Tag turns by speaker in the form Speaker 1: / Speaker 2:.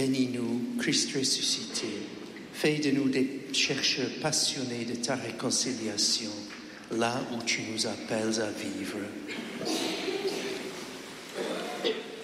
Speaker 1: Bénis-nous, Christ ressuscité. Fais de nous des chercheurs passionnés de ta réconciliation, là où tu nous appelles à vivre.